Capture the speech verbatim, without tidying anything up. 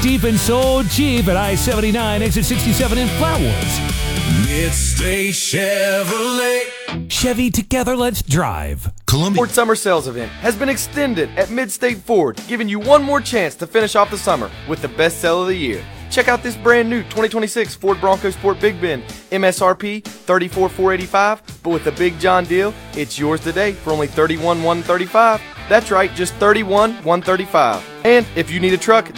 deep and so cheap at I seventy-nine, exit sixty-seven in Flatwoods. Midstate Chevrolet. Chevy, together, let's drive. Columbia Ford Summer Sales Event has been extended at Midstate Ford, giving you one more chance to finish off the summer with the best sale of the year. Check out this brand new twenty twenty-six Ford Bronco Sport Big Bend, M S R P thirty-four thousand four hundred eighty-five dollars, but with the Big John deal, it's yours today for only thirty-one thousand one hundred thirty-five dollars. That's right, just thirty-one thousand one hundred thirty-five dollars. And if you need a truck,